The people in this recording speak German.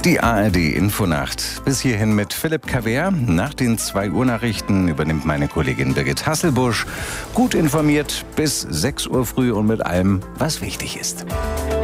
Die ARD-Infonacht. Bis hierhin mit Philipp Kaver. Nach den 2 Uhr Nachrichten übernimmt meine Kollegin Birgit Hasselbusch. Gut informiert bis 6 Uhr früh und mit allem, was wichtig ist.